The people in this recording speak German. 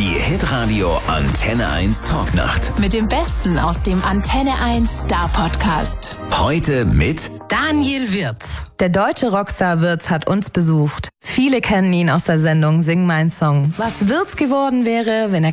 Die Hitradio Antenne 1 Talknacht. Mit dem Besten aus dem Antenne 1 Star Podcast. Heute mit Daniel Wirtz. Der deutsche Rockstar Wirtz hat uns besucht. Viele kennen ihn aus der Sendung Sing mein Song. Was Wirtz geworden wäre, wenn er